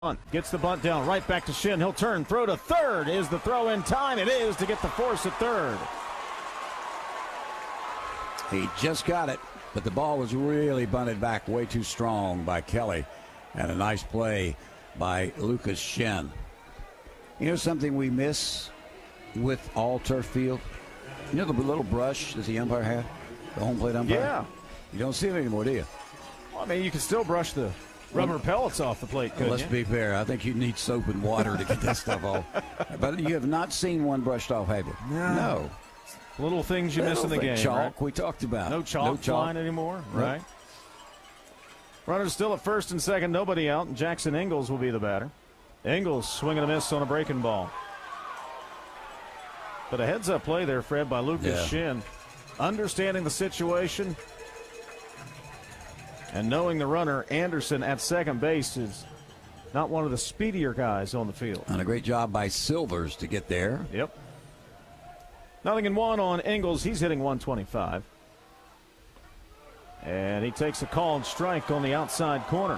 Gets the bunt down, right back to Shin. He'll turn, throw to third. Is the throw in time? It is to get the force at third. He just got it, but the ball was really bunted back way too strong by Kelly. And a nice play by Lucas Shin. You know something we miss with all turf field? You know the little brush that the umpire had? The home plate umpire? Yeah. You don't see it anymore, do you? Well, I mean, you can still brush the rubber pellets off the plate, couldn't Let's you? be fair. I think you need soap and water to get that stuff off. But you have not seen one brushed off, have you? No. Little things you miss in the game. Chalk, right? we talked about. No chalk flying anymore, right? Runners still at first and second, nobody out, and Jackson Ingalls will be the batter. Ingalls swinging a miss on a breaking ball. But a heads-up play there, Fred, by Lucas Shin. Understanding the situation and knowing the runner, Anderson, at second base is not one of the speedier guys on the field. And a great job by Silvers to get there. Yep. 0-1 on Ingalls. He's hitting 125. And he takes a called strike on the outside corner.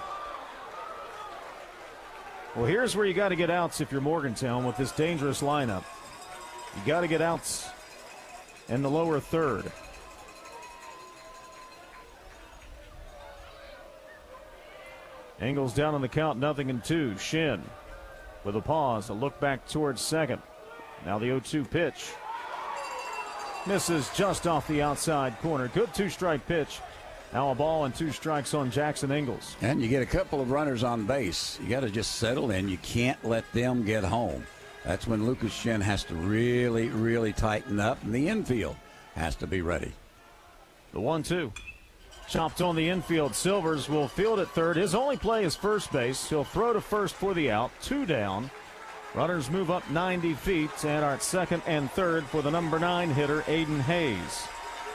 Well, here's where you got to get outs if you're Morgantown with this dangerous lineup. You got to get outs in the lower third. Ingalls down on the count, 0-2. Shin with a pause, a look back towards second. Now the 0-2 pitch. Misses just off the outside corner. Good two-strike pitch. Now a ball and 2 strikes on Jackson Ingalls. And you get a couple of runners on base. You got to just settle in. You can't let them get home. That's when Lucas Shin has to really, really tighten up, and the infield has to be ready. The 1-2. Chopped on the infield. Silvers will field at third. His only play is first base. He'll throw to first for the out. 2 down. Runners move up 90 feet and are at second and third for the number 9 hitter, Aiden Hayes.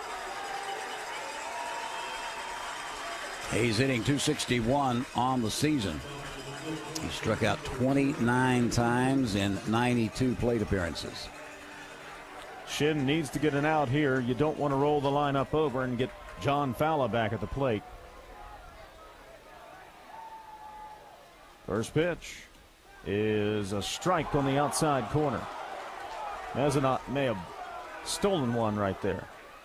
Hayes hitting .261 on the season. He struck out 29 times in 92 plate appearances. Shin needs to get an out here. You don't want to roll the lineup over and get John Falla back at the plate. First pitch is a strike on the outside corner. Mezenot may have stolen one right there.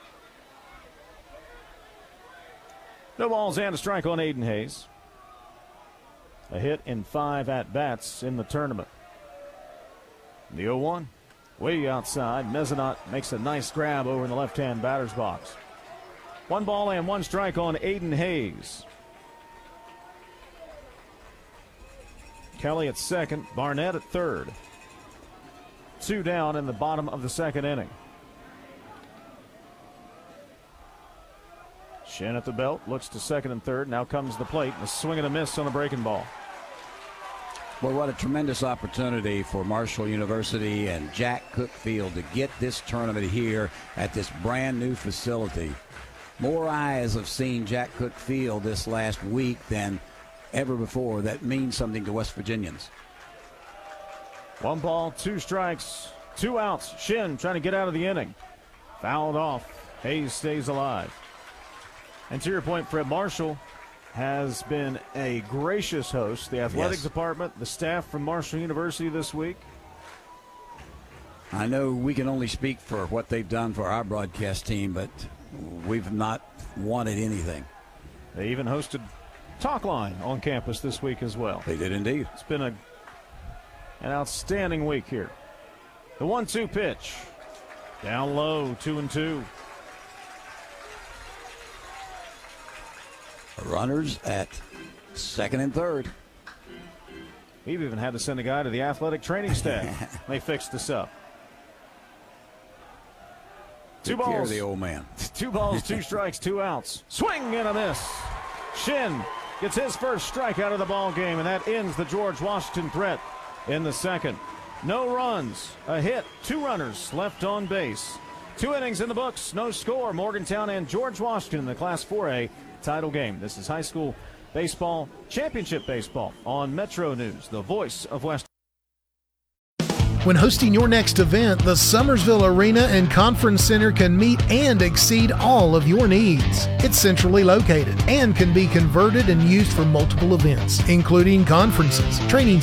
No balls and a strike on Aiden Hayes. A hit in 5 at-bats in the tournament. The 0-1. Way outside. Mezenot makes a nice grab over in the left-hand batter's box. 1 ball and 1 strike on Aiden Hayes. Kelly at second. Barnett at third. 2 down in the bottom of the second inning. Shin at the belt. Looks to second and third. Now comes the plate. A swing and a miss on a breaking ball. Well, what a tremendous opportunity for Marshall University and Jack Cook Field to get this tournament here at this brand new facility. More eyes have seen Jack Cook Field this last week than ever before. That means something to West Virginians. 1 ball, 2 strikes, 2 outs. Shin trying to get out of the inning. Fouled off. Hayes stays alive. And to your point, Fred, Marshall has been a gracious host. The athletic department, the staff from Marshall University this week. I know we can only speak for what they've done for our broadcast team, but we've not wanted anything. They even hosted Talkline on campus this week as well. They did indeed. It's been an outstanding week here. The 1-2 pitch. Down low, 2-2. Runners at second and third. We've even had to send a guy to the athletic training staff. They fixed this up. Take care of the old man. 2 balls, 2 strikes, 2 outs. Swing and a miss. Shin gets his first strikeout of the ball game, and that ends the George Washington threat in the second. No runs, a hit, 2 runners left on base. 2 innings in the books, no score. Morgantown and George Washington in the Class 4A title game. This is high school baseball, championship baseball on Metro News, the voice of West. When hosting your next event, the Summersville Arena and Conference Center can meet and exceed all of your needs. It's centrally located and can be converted and used for multiple events, including conferences, training